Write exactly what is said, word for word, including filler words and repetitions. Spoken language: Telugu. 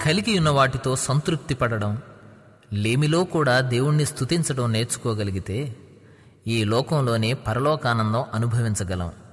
కలిగి ఉన్న వాటితో సంతృప్తి పడడం, లేమిలో కూడా దేవుణ్ణి స్తుతించడం నేర్చుకోగలిగితే ఈ లోకంలోనే పరలోకానందం అనుభవించగలం.